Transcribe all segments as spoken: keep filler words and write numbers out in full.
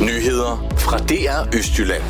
Nyheder fra D R Østjylland.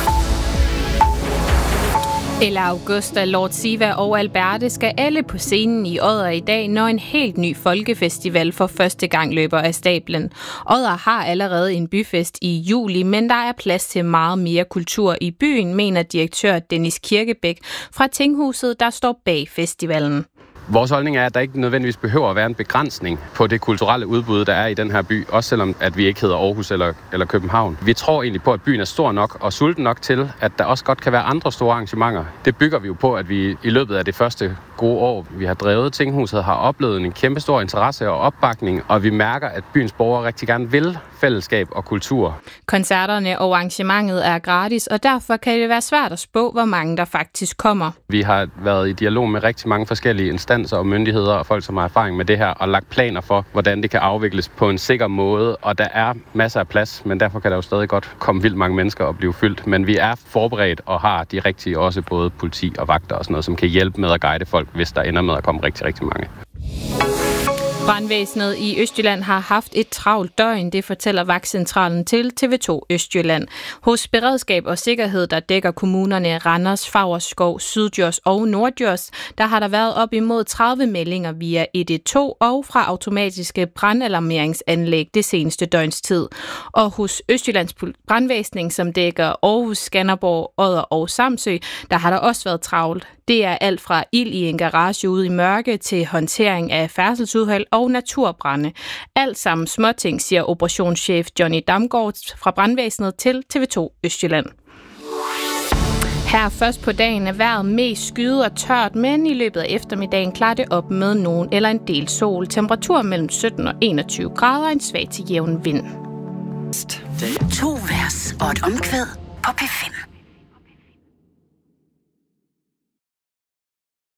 Ella Augusta, Lord Siva og Alberte skal alle på scenen i Odder i dag, når en helt ny folkefestival for første gang løber af stablen. Odder har allerede en byfest i juli, men der er plads til meget mere kultur i byen, mener direktør Dennis Kirkebæk fra Tinghuset, der står bag festivalen. Vores holdning er, at der ikke nødvendigvis behøver at være en begrænsning på det kulturelle udbud, der er i den her by, også selvom at vi ikke hedder Aarhus eller, eller København. Vi tror egentlig på, at byen er stor nok og sulten nok til, at der også godt kan være andre store arrangementer. Det bygger vi jo på, at vi i løbet af det første gode år, vi har drevet Tinghuset, har oplevet en kæmpe stor interesse og opbakning, og vi mærker, at byens borgere rigtig gerne vil fællesskab og kultur. Koncerterne og arrangementet er gratis, og derfor kan det være svært at spå, hvor mange der faktisk kommer. Vi har været i dialog med rigtig mange forskellige instanser og myndigheder og folk, som har erfaring med det her, og lagt planer for, hvordan det kan afvikles på en sikker måde, og der er masser af plads, men derfor kan der jo stadig godt komme vildt mange mennesker og blive fyldt. Men vi er forberedt og har de rigtige, også både politi og vagter og sådan noget, som kan hjælpe med at guide folk, hvis der ender med at komme rigtig, rigtig mange. Brandvæsenet i Østjylland har haft et travlt døgn, det fortæller vagtcentralen til T V to Østjylland. Hos Beredskab og Sikkerhed, der dækker kommunerne Randers, Favrskov, Syddjurs og Nordjurs, der har der været op imod tredive meldinger via et et to og fra automatiske brandalarmeringsanlæg det seneste døgns tid. Og hos Østjyllands Brandvæsning, som dækker Aarhus, Skanderborg, Odder og Samsø, der har der også været travlt. Det er alt fra ild i en garage ude i mørke til håndtering af færdselsuheld og naturbrande. Alt sammen småting, siger operationschef Johnny Damgaard fra Brandvæsenet til T V to Østjylland. Her først på dagen er vejret mest skyet og tørt, men i løbet af eftermiddagen klarer det op med nogen eller en del sol. Temperatur mellem sytten og enogtyve grader og en svag til jævn vind. To vers og et omkvæd på P fem.